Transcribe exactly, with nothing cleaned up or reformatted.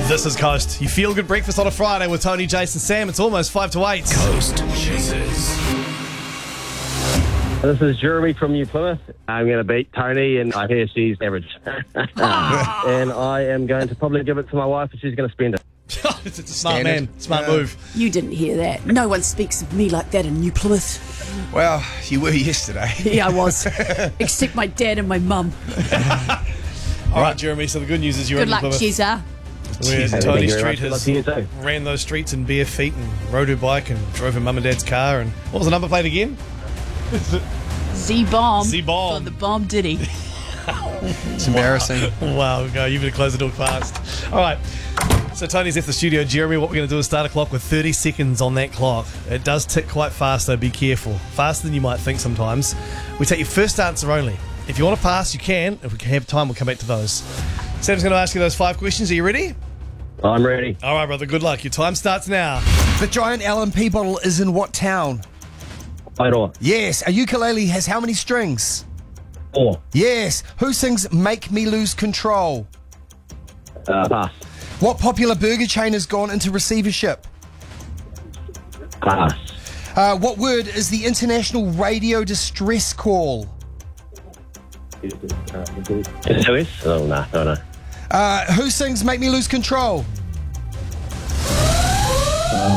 This is Coast. You feel good breakfast on a Friday with Tony, Jason, Sam. It's almost five to eight. Coast Chasers. This is Jeremy from New Plymouth. I'm going to beat Tony, and I hear she's average. And I am going to probably give it to my wife, and she's going to spend it. It's a smart Standard. man. Smart Yeah. move. You didn't hear that. No one speaks of me like that in New Plymouth. Well, you were yesterday. Yeah, I was. Except my dad and my mum. All right, Jeremy. So the good news is you're Good in luck, Plymouth. Chesa. Where Thank Tony you very Street much. Good luck has to you too. ran those streets in bare feet and rode her bike and drove her mum and dad's car. And what was the number plate again? Z-bomb. Z-bomb. For the bomb ditty. It's embarrassing. Wow, go. You better close the door fast. All right. So Tony's at the studio. Jeremy, what we're going to do is start a clock with thirty seconds on that clock. It does tick quite fast, though. Be careful. Faster than you might think sometimes. We take your first answer only. If you want to pass, you can. If we have time, we'll come back to those. Sam's going to ask you those five questions. Are you ready? I'm ready. All right, brother. Good luck. Your time starts now. The giant L and P bottle is in what town? Idor. Yes. A ukulele has how many strings? Four. Yes. Who sings Make Me Lose Control? Uh, pass. What popular burger chain has gone into receivership? Pass. Uh, what word is the International Radio Distress Call? S O S? Oh, no, no, no. Uh, who sings Make Me Lose Control?